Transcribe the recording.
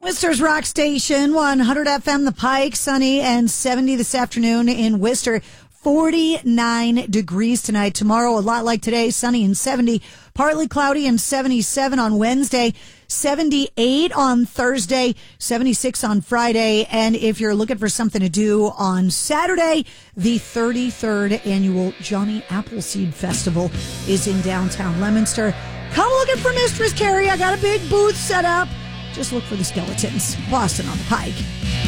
Worcester's Rock Station, 100 FM, The Pike, sunny and 70 this afternoon in Worcester. 49 degrees tonight. Tomorrow, a lot like today, sunny and 70. Partly cloudy and 77 on Wednesday. 78 on Thursday. 76 on Friday. And if you're looking for something to do on Saturday, the 33rd annual Johnny Appleseed Festival is in downtown Leominster. Come looking for Mistress Carrie. I got a big booth set up. Just look for the Skeletons. Boston on the Pike.